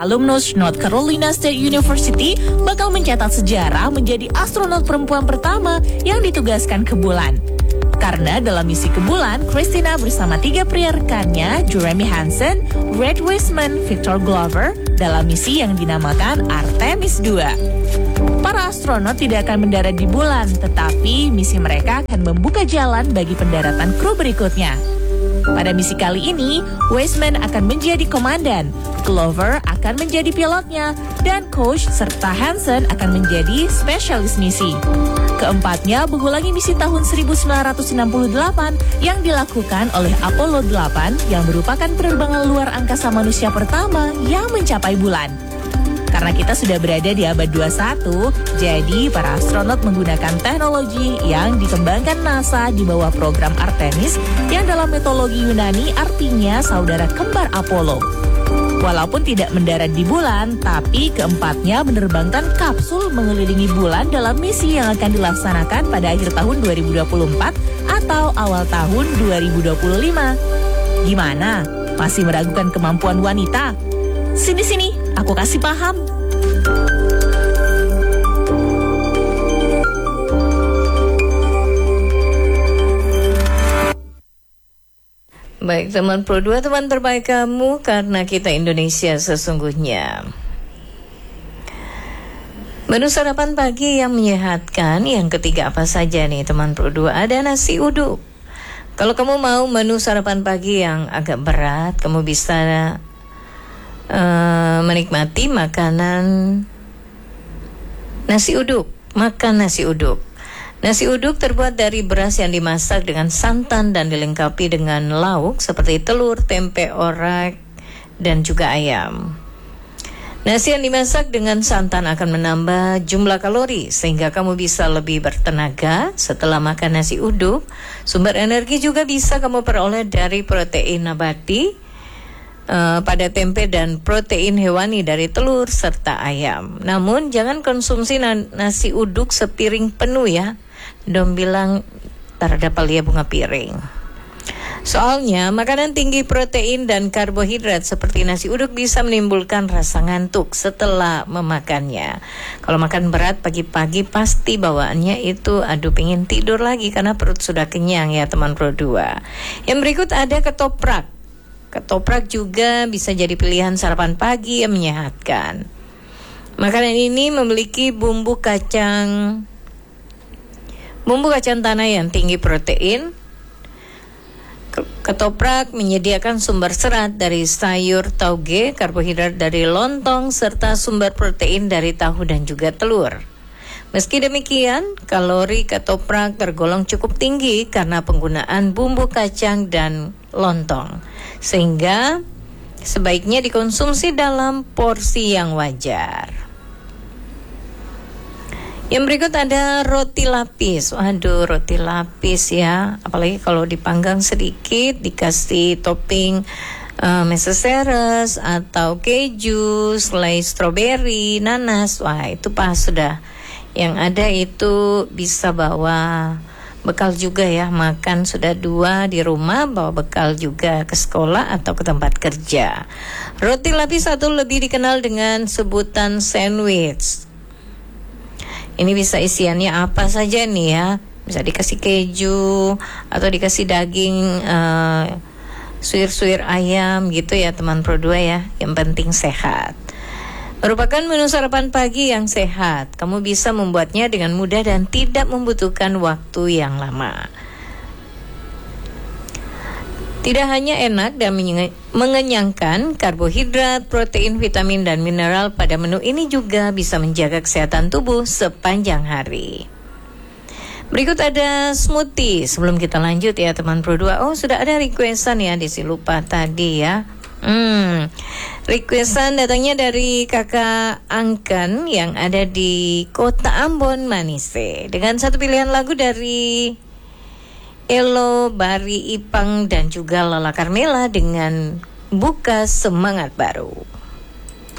alumnus North Carolina State University bakal mencatat sejarah menjadi astronot perempuan pertama yang ditugaskan ke bulan. Karena dalam misi ke bulan, Christina bersama 3 pria rekannya, Jeremy Hansen, Red Wiseman, Victor Glover, dalam misi yang dinamakan Artemis II. Para astronot tidak akan mendarat di bulan, tetapi misi mereka akan membuka jalan bagi pendaratan kru berikutnya. Pada misi kali ini, Wiseman akan menjadi komandan, Glover akan menjadi pilotnya, dan coach serta Hansen akan menjadi spesialis misi. Keempatnya mengulangi misi tahun 1968 yang dilakukan oleh Apollo 8 yang merupakan penerbangan luar angkasa manusia pertama yang mencapai bulan. Karena kita sudah berada di abad 21, jadi para astronot menggunakan teknologi yang dikembangkan NASA di bawah program Artemis yang dalam mitologi Yunani artinya saudara kembar Apollo. Walaupun tidak mendarat di bulan, tapi keempatnya menerbangkan kapsul mengelilingi bulan dalam misi yang akan dilaksanakan pada akhir tahun 2024 atau awal tahun 2025. Gimana? Masih meragukan kemampuan wanita? Sini-sini, aku kasih paham. Baik teman Pro 2, teman terbaik kamu karena kita Indonesia sesungguhnya. Menu sarapan pagi yang menyehatkan yang ketiga apa saja nih teman Pro 2? Ada nasi uduk. Kalau kamu mau menu sarapan pagi yang agak berat, kamu bisa menikmati makanan nasi uduk. Makan nasi uduk. Nasi uduk terbuat dari beras yang dimasak dengan santan dan dilengkapi dengan lauk seperti telur, tempe orek, dan juga ayam. Nasi yang dimasak dengan santan akan menambah jumlah kalori sehingga kamu bisa lebih bertenaga setelah makan nasi uduk. Sumber energi juga bisa kamu peroleh dari protein nabati pada tempe dan protein hewani dari telur serta ayam. Namun jangan konsumsi nasi uduk sepiring penuh ya. Dong bilang terdapat lihat bunga piring. Soalnya makanan tinggi protein dan karbohidrat seperti nasi uduk bisa menimbulkan rasa ngantuk setelah memakannya. Kalau makan berat pagi-pagi pasti bawaannya itu aduh pengen tidur lagi karena perut sudah kenyang ya teman Pro 2. Yang berikut ada ketoprak. Ketoprak juga bisa jadi pilihan sarapan pagi yang menyehatkan. Makanan ini memiliki bumbu kacang tanah yang tinggi protein. Ketoprak menyediakan sumber serat dari sayur tauge, karbohidrat dari lontong, serta sumber protein dari tahu dan juga telur. Meski demikian, kalori ketoprak tergolong cukup tinggi karena penggunaan bumbu kacang dan lontong, sehingga sebaiknya dikonsumsi dalam porsi yang wajar. Yang berikut ada roti lapis. Waduh, roti lapis ya. Apalagi kalau dipanggang sedikit, dikasih topping meseseres atau keju, selai stroberi, nanas. Wah, itu pas sudah. Yang ada itu bisa bawa bekal juga ya. Makan sudah 2 di rumah, bawa bekal juga ke sekolah atau ke tempat kerja. Roti lapis atau lebih dikenal dengan sebutan sandwich. Ini bisa isiannya apa saja nih ya. Bisa dikasih keju atau dikasih daging suir-suir ayam gitu ya teman Pro 2 ya. Yang penting sehat. Merupakan menu sarapan pagi yang sehat. Kamu bisa membuatnya dengan mudah dan tidak membutuhkan waktu yang lama. Tidak hanya enak dan mengenyangkan, karbohidrat, protein, vitamin, dan mineral pada menu ini juga bisa menjaga kesehatan tubuh sepanjang hari. Berikut ada smoothie. Sebelum kita lanjut ya teman Pro 2. Oh, sudah ada requestan ya, Desi lupa tadi ya. Requestan datangnya dari kakak Angkan yang ada di Kota Ambon, Manise. Dengan satu pilihan lagu dari Elo, Bari, Ipang, dan juga Lala Carmela dengan Buka Semangat Baru.